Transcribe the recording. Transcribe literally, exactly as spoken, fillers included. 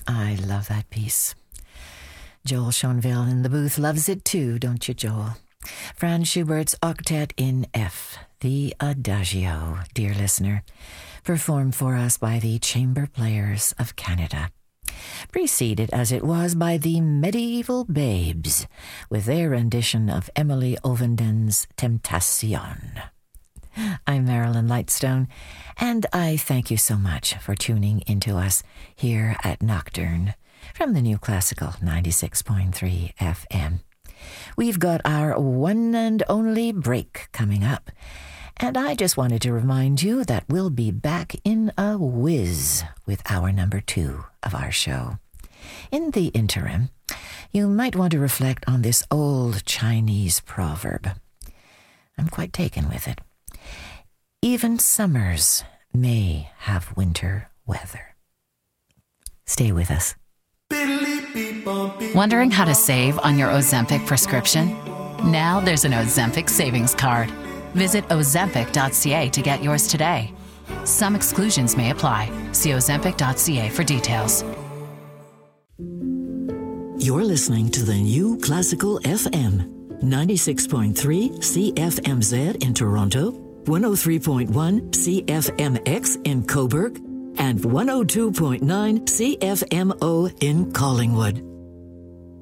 I love that piece. Joel Schoenville in the booth loves it too, don't you, Joel? Franz Schubert's Octet in F, the Adagio, dear listener, performed for us by the Chamber Players of Canada. Preceded, as it was, by the Medieval Babes, with their rendition of Emily Ovenden's Temptation. I'm Marilyn Lightstone, and I thank you so much for tuning into us here at Nocturne from the New Classical ninety-six point three F M. We've got our one and only break coming up, and I just wanted to remind you that we'll be back in a whiz with our number two of our show. In the interim, you might want to reflect on this old Chinese proverb. I'm quite taken with it. Even summers may have winter weather. Stay with us. Wondering how to save on your Ozempic prescription? Now there's an Ozempic savings card. Visit ozempic dot c a to get yours today. Some exclusions may apply. See ozempic dot c a for details. You're listening to the New Classical F M, ninety-six point three C F M Z in Toronto, one oh three point one C F M X in Cobourg, and one oh two point nine C F M O in Collingwood.